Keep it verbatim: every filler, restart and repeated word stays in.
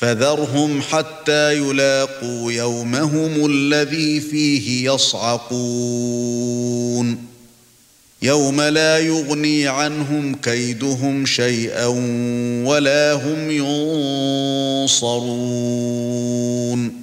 فذرهم حتى يلاقوا يومهم الذي فيه يصعقون يوم لا يغني عنهم كيدهم شيئا ولا هم ينصرون